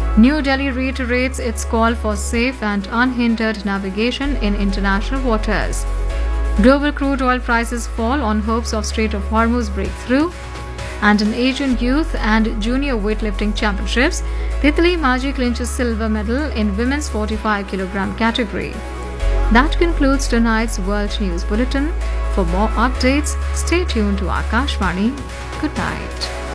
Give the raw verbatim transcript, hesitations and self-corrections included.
New Delhi reiterates its call for safe and unhindered navigation in international waters. Global crude oil prices fall on hopes of Strait of Hormuz breakthrough. And in Asian Youth and Junior Weightlifting Championships, Titli Maji clinches silver medal in women's forty-five kilogram category. That concludes tonight's World News Bulletin. For more updates, stay tuned to Akashvani. Good night.